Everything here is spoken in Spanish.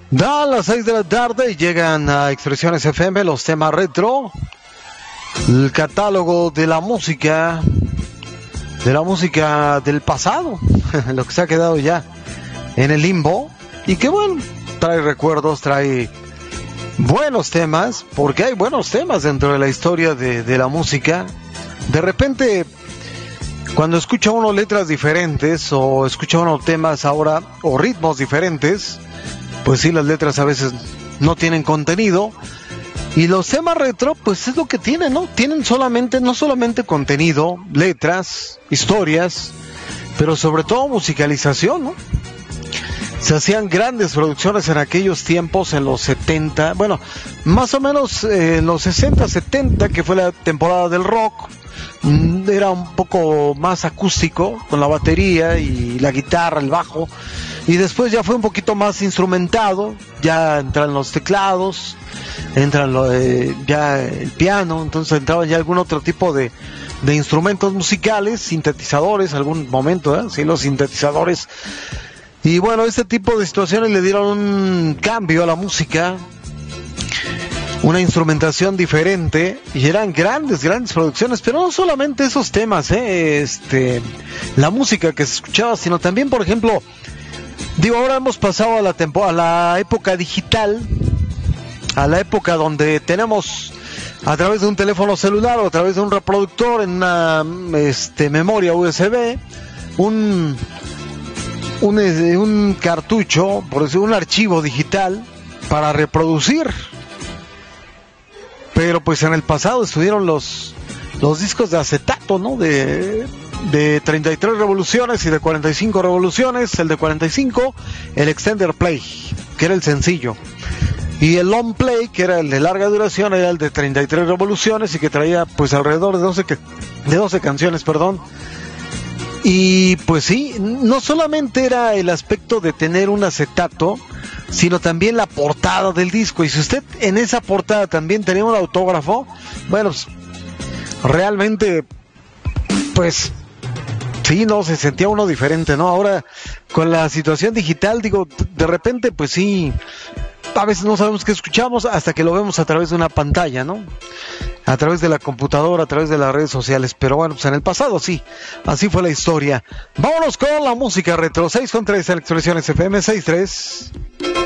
Dan las 6 de la tarde y llegan a Expresiones FM los temas retro, el catálogo de la música del pasado, lo que se ha quedado ya en el limbo y que bueno, trae recuerdos, trae buenos temas, porque hay buenos temas dentro de la historia de la música. De repente, cuando escucha uno letras diferentes o escucha uno temas ahora o ritmos diferentes, pues sí, las letras a veces no tienen contenido. Y los temas retro, pues es lo que tienen, ¿no? Tienen no solamente contenido, letras, historias, pero sobre todo musicalización, ¿no? Se hacían grandes producciones en aquellos tiempos, en los 70, bueno, más o menos en los 60, 70, que fue la temporada del rock. Era un poco más acústico, con la batería y la guitarra, el bajo. Y después ya fue un poquito más instrumentado, ya entran los teclados, entran ya el piano, entonces entraban ya algún otro tipo de instrumentos musicales, sintetizadores, algún momento, sí, los sintetizadores. Y bueno, este tipo de situaciones le dieron un cambio a la música, una instrumentación diferente, y eran grandes producciones, pero no solamente esos temas, la música que se escuchaba, sino también, por ejemplo, ahora hemos pasado a la época digital, a la época donde tenemos a través de un teléfono celular o a través de un reproductor en una memoria USB, un cartucho, por decir, un archivo digital para reproducir. Pero pues en el pasado estuvieron los discos de acetato, ¿no? De 33 revoluciones y de 45 revoluciones. El de 45, el extender play, que era el sencillo, y el long play, que era el de larga duración, era el de 33 revoluciones y que traía pues alrededor de 12 canciones, perdón. Y pues sí, no solamente era el aspecto de tener un acetato, sino también la portada del disco. Y si usted en esa portada también tenía un autógrafo, bueno, pues, realmente, pues sí, no, se sentía uno diferente, ¿no? Ahora, con la situación digital, de repente, pues sí, a veces no sabemos qué escuchamos hasta que lo vemos a través de una pantalla, ¿no? A través de la computadora, a través de las redes sociales. Pero bueno, pues en el pasado sí, así fue la historia. Vámonos con la música retro. 6 con 3 en Expresiones FM 6-3.